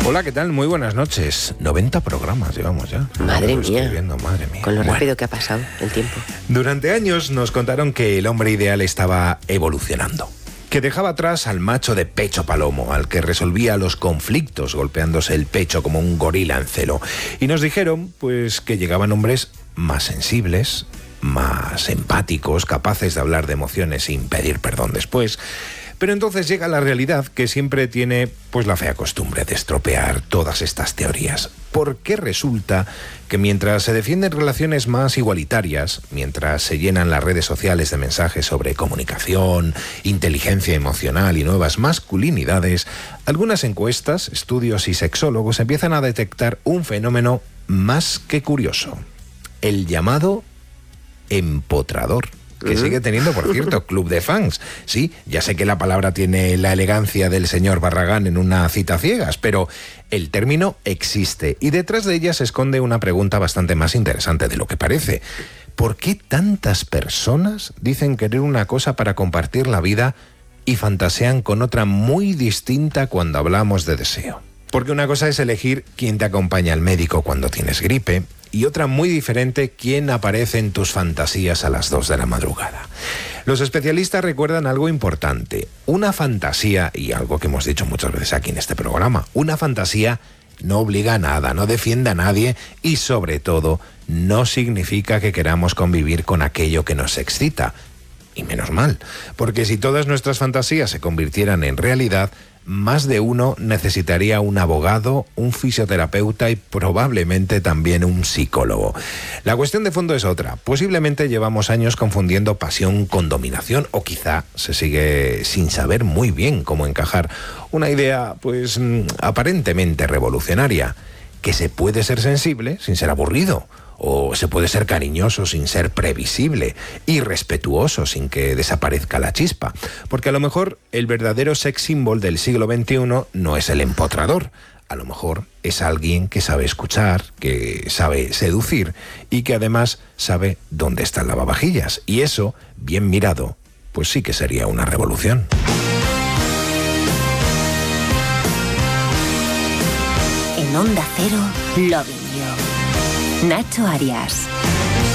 Hola, ¿qué tal? Muy buenas noches. 90 programas llevamos ya. Madre mía. Madre mía. Con lo rápido que ha pasado el tiempo. Durante años nos contaron que el hombre ideal estaba evolucionando, que dejaba atrás al macho de pecho palomo, al que resolvía los conflictos golpeándose el pecho como un gorila en celo. Y nos dijeron, pues, que llegaban hombres más sensibles, más empáticos, capaces de hablar de emociones sin pedir perdón después. Pero entonces llega la realidad, que siempre tiene pues la fea costumbre de estropear todas estas teorías. Porque resulta que mientras se defienden relaciones más igualitarias, mientras se llenan las redes sociales de mensajes sobre comunicación, inteligencia emocional y nuevas masculinidades, algunas encuestas, estudios y sexólogos empiezan a detectar un fenómeno más que curioso: el llamado empotrador. Que sigue teniendo, por cierto, club de fans. Sí, ya sé que la palabra tiene la elegancia del señor Barragán en una cita ciegas, pero el término existe y detrás de ella se esconde una pregunta bastante más interesante de lo que parece. ¿Por qué tantas personas dicen querer una cosa para compartir la vida y fantasean con otra muy distinta cuando hablamos de deseo? Porque una cosa es elegir quién te acompaña al médico cuando tienes gripe, y otra muy diferente, quién aparece en tus fantasías a las 2 de la madrugada. Los especialistas recuerdan algo importante: una fantasía, y algo que hemos dicho muchas veces aquí en este programa, una fantasía no obliga a nada, no defiende a nadie y, sobre todo, no significa que queramos convivir con aquello que nos excita. Y menos mal, porque si todas nuestras fantasías se convirtieran en realidad, más de uno necesitaría un abogado, un fisioterapeuta y probablemente también un psicólogo. La cuestión de fondo es otra. Posiblemente llevamos años confundiendo pasión con dominación, o quizá se sigue sin saber muy bien cómo encajar una idea, pues, aparentemente revolucionaria: que se puede ser sensible sin ser aburrido, o se puede ser cariñoso sin ser previsible, y respetuoso sin que desaparezca la chispa. Porque a lo mejor el verdadero sex symbol del siglo XXI no es el empotrador. A lo mejor es alguien que sabe escuchar, que sabe seducir y que además sabe dónde está el lavavajillas. Y eso, bien mirado, pues sí que sería una revolución. En Onda Cero, Loving You. Nacho Arias.